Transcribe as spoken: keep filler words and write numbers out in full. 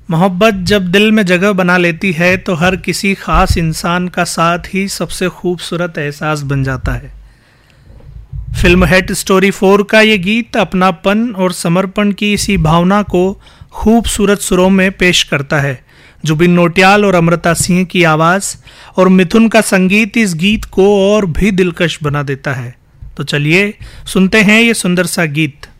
मोहब्बत जब दिल में जगह बना लेती है तो हर किसी खास इंसान का साथ ही सबसे खूबसूरत एहसास बन जाता है। फिल्म हेट स्टोरी फोर का ये गीत अपनापन और समर्पण की इसी भावना को खूबसूरत सुरों में पेश करता है। जुबिन नौटियाल और अमृता सिंह की आवाज़ और मिथुन का संगीत इस गीत को और भी दिलकश बना देता है। तो चलिए सुनते हैं ये सुंदर सा गीत।